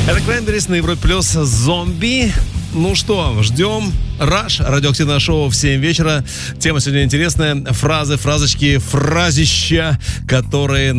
Это Cranberries на Европе Плюс, «Зомби». Ну что, ждем. Rush, радиоактивное шоу в 7 вечера. Тема сегодня интересная. Фразы, фразочки, фразища, которые